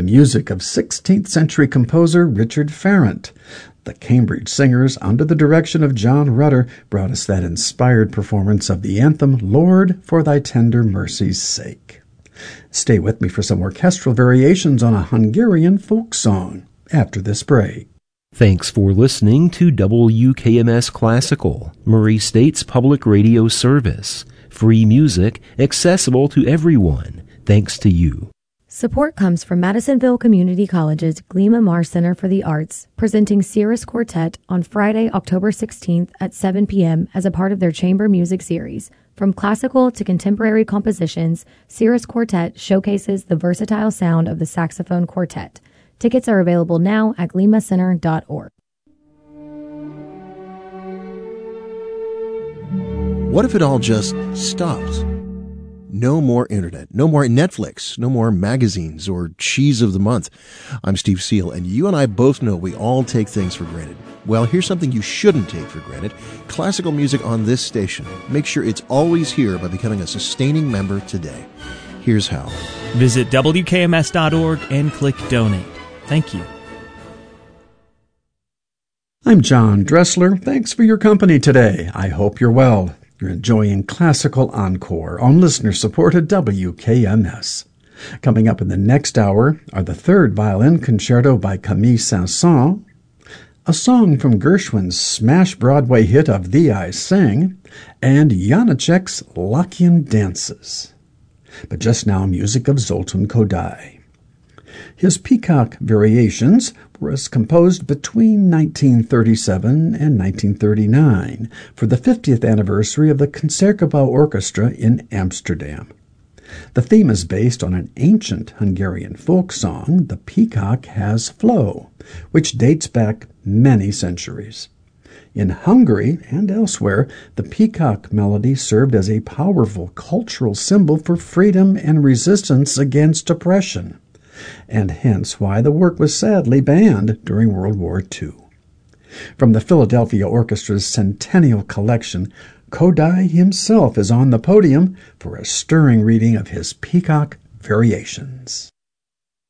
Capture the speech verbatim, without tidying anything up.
the music of sixteenth century composer Richard Farrant. The Cambridge Singers, under the direction of John Rutter, brought us that inspired performance of the anthem, Lord, for Thy Tender Mercy's Sake. Stay with me for some orchestral variations on a Hungarian folk song after this break. Thanks for listening to W K M S Classical, Murray State's public radio service. Free music, accessible to everyone, thanks to you. Support comes from Madisonville Community College's Glima Marr Center for the Arts, presenting Cirrus Quartet on Friday, October sixteenth at seven p.m. as a part of their chamber music series. From classical to contemporary compositions, Cirrus Quartet showcases the versatile sound of the saxophone quartet. Tickets are available now at glima center dot org. What if it all just stopped? No more internet, no more Netflix, no more magazines or cheese of the month. I'm Steve Seal, and you and I both know we all take things for granted. Well, here's something you shouldn't take for granted. Classical music on this station. Make sure it's always here by becoming a sustaining member today. Here's how. Visit W K M S dot org and click Donate. Thank you. I'm John Dressler. Thanks for your company today. I hope you're well. You're enjoying Classical Encore on listener-supported W K M S. Coming up in the next hour are the third violin concerto by Camille Saint-Saëns, a song from Gershwin's smash Broadway hit of Thee I Sing, and Janacek's Lockian Dances. But just now, music of Zoltan Kodály. His Peacock Variations was composed between nineteen thirty-seven and nineteen thirty-nine for the fiftieth anniversary of the Concertgebouw Orchestra in Amsterdam. The theme is based on an ancient Hungarian folk song, The Peacock Has Flow, which dates back many centuries. In Hungary and elsewhere, the peacock melody served as a powerful cultural symbol for freedom and resistance against oppression, and hence why the work was sadly banned during World War Two. From the Philadelphia Orchestra's Centennial Collection, Kodály himself is on the podium for a stirring reading of his Peacock Variations.